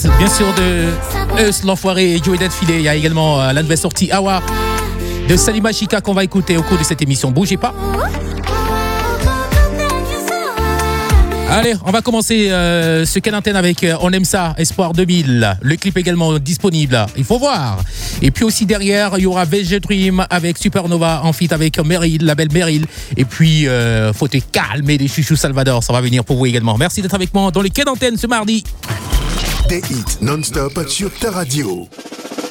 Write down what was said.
Bien sûr de Eus, l'enfoiré et Joey Filet. Il y a également la nouvelle sortie Awa de Salima Chika qu'on va écouter au cours de cette émission. Bougez pas. Allez, on va commencer ce Ken Antenne avec On aime ça, Espoir 2000. Le clip également disponible, il faut voir. Et puis aussi derrière, il y aura VG Dream avec Supernova en feat avec Meryl, la belle Meryl. Et puis, faut te calmer des chouchous Salvador, ça va venir pour vous également. Merci d'être avec moi dans les Ken Antenne ce mardi. Des hits non-stop sur ta radio.